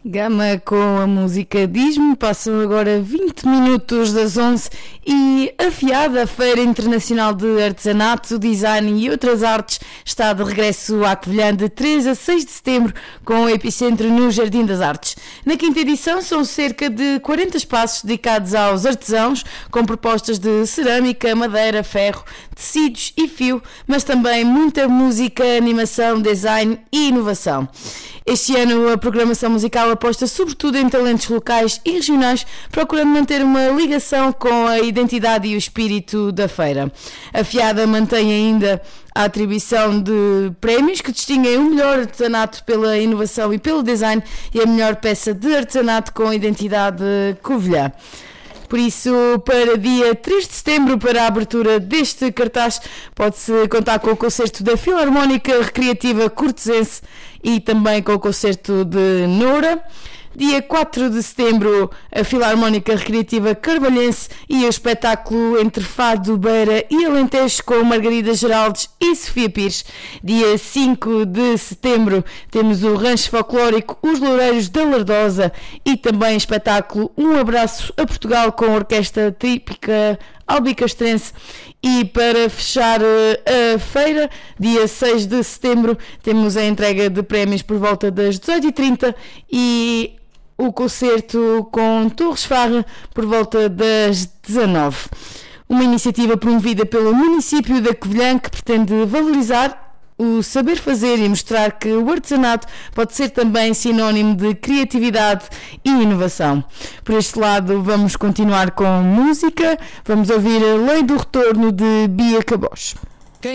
Gama com a música Diz-me. Passam agora 20 minutos das 11 e a FIAD, a Feira Internacional de Artesanato, Design e Outras Artes, está de regresso à Covilhã de 3 a 6 de setembro, com o epicentro no Jardim das Artes. Na quinta edição são cerca de 40 espaços dedicados aos artesãos, com propostas de cerâmica, madeira, ferro, tecidos e fio, mas também muita música, animação, design e inovação. Este ano a programação musical aposta sobretudo em talentos locais e regionais, procurando manter uma ligação com a identidade e o espírito da feira. A FIAD mantém ainda a atribuição de prémios que distinguem o melhor artesanato pela inovação e pelo design e a melhor peça de artesanato com identidade covilhã. Por isso, para dia 3 de setembro, para a abertura deste cartaz, pode-se contar com o concerto da Filarmónica Recreativa Cortesense e também com o concerto de Noura. Dia 4 de setembro, a Filarmónica Recreativa Carvalhense e o espetáculo Entre Fado, Beira e Alentejo com Margarida Geraldes e Sofia Pires. Dia 5 de setembro, temos o Rancho Folclórico Os Loureiros da Lardosa e também espetáculo Um Abraço a Portugal com a Orquestra Típica Albicastrense. E para fechar a feira, dia 6 de setembro, temos a entrega de prémios por volta das 18h30 e o concerto com Torres Farra por volta das 19h. Uma iniciativa promovida pelo município da Covilhã que pretende valorizar o saber fazer e mostrar que o artesanato pode ser também sinónimo de criatividade e inovação. Por este lado, vamos continuar com música. Vamos ouvir a Lei do Retorno de Bia Caboche.